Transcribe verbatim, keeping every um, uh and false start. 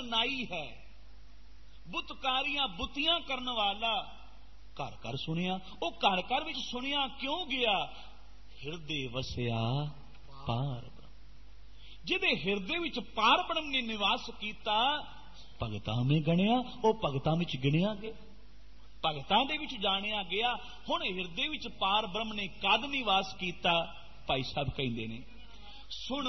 नाई है, बुतकारियां बुतियां करने वाला घर घर सुनिया। वो घर घर विच सुनिया क्यों गया? हिरदे वसिया पार ब्रह्म। जिहदे हिरदे विच पार ब्रह्म ने निवास किया, भगतां में गणिया, वो भगतां विच गिणिया गया, भगतां दे विच जानिया गया। हुण हिरदे विच पार ब्रह्म ने कद निवास किया? भाई साहब कहंदे ने, सुन